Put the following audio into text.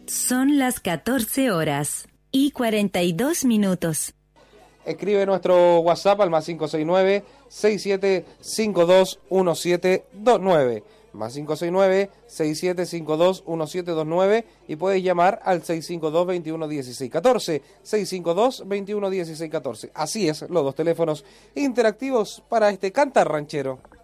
Son las 14 horas y 42 minutos. Escribe nuestro WhatsApp al +569 6752 1729. +569 6752 1729 y puedes llamar al 652 21 16 14. 652 21 16 14. Así es, los dos teléfonos interactivos para este cantar ranchero.